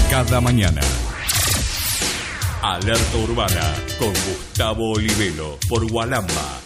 cada mañana. Alerta Urbana con Gustavo Olivelo por Gualamba.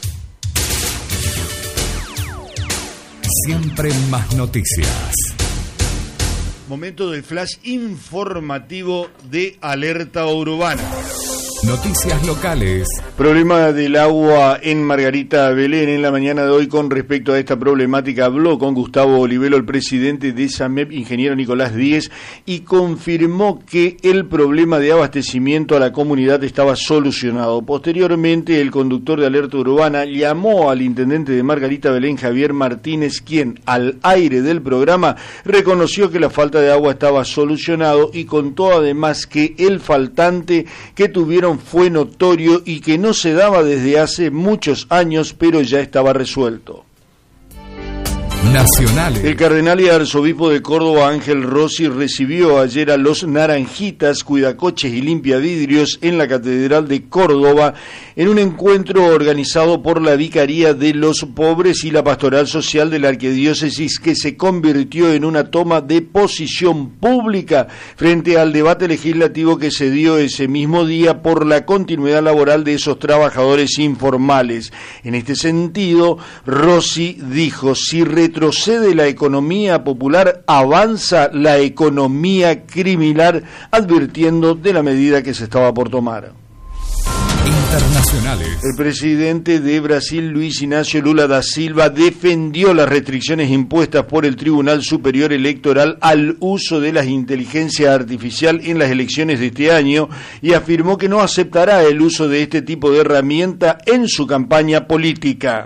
Siempre más noticias. Momento del flash informativo de Alerta Urbana. Noticias locales. Problema del agua en Margarita Belén. En la mañana de hoy, con respecto a esta problemática, habló con Gustavo Olivelo, el presidente de SAMEP, ingeniero Nicolás Díez, y confirmó que el problema de abastecimiento a la comunidad estaba solucionado. Posteriormente, el conductor de Alerta Urbana llamó al intendente de Margarita Belén, Javier Martínez, quien, al aire del programa, reconoció que la falta de agua estaba solucionado y contó además que el faltante que tuvieron fue notorio y que no se daba desde hace muchos años, pero ya estaba resuelto. Nacionales. El cardenal y arzobispo de Córdoba, Ángel Rossi, recibió ayer a los Naranjitas, Cuidacoches y Limpiavidrios en la Catedral de Córdoba en un encuentro organizado por la Vicaría de los Pobres y la Pastoral Social de la Arquidiócesis, que se convirtió en una toma de posición pública frente al debate legislativo que se dio ese mismo día por la continuidad laboral de esos trabajadores informales. En este sentido, Rossi dijo: si retrocede la economía popular, avanza la economía criminal, advirtiendo de la medida que se estaba por tomar. Internacionales. El presidente de Brasil, Luis Inácio Lula da Silva, defendió las restricciones impuestas por el Tribunal Superior Electoral al uso de la inteligencia artificial en las elecciones de este año y afirmó que no aceptará el uso de este tipo de herramienta en su campaña política.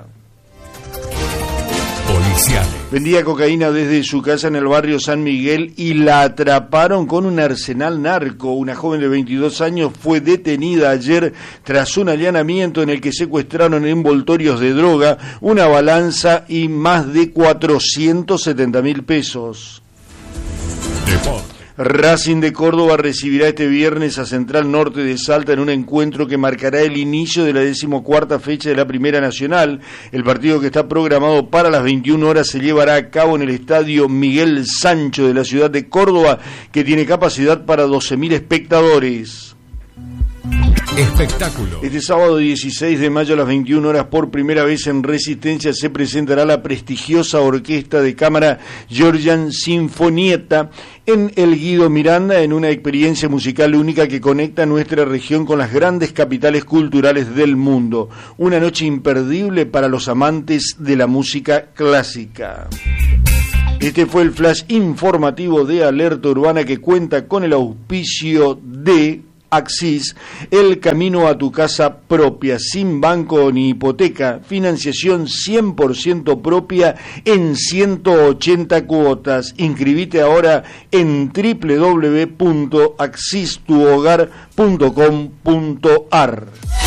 Policiales. Vendía cocaína desde su casa en el barrio San Miguel y la atraparon con un arsenal narco. Una joven de 22 años fue detenida ayer tras un allanamiento en el que secuestraron envoltorios de droga, una balanza y más de 470.000 pesos. Deporte. Racing de Córdoba recibirá este viernes a Central Norte de Salta en un encuentro que marcará el inicio de la 14ª fecha de la Primera Nacional. El partido, que está programado para las 21 horas, se llevará a cabo en el estadio Miguel Sancho de la ciudad de Córdoba, que tiene capacidad para 12.000 espectadores. Espectáculo. Este sábado 16 de mayo a las 21 horas, por primera vez en Resistencia, se presentará la prestigiosa orquesta de cámara Georgian Sinfonietta en el Guido Miranda, en una experiencia musical única que conecta nuestra región con las grandes capitales culturales del mundo. Una noche imperdible para los amantes de la música clásica. Este fue el flash informativo de Alerta Urbana, que cuenta con el auspicio de Axis, el camino a tu casa propia, sin banco ni hipoteca, financiación 100% propia en 180 cuotas. Inscribite ahora en www.axistuhogar.com.ar.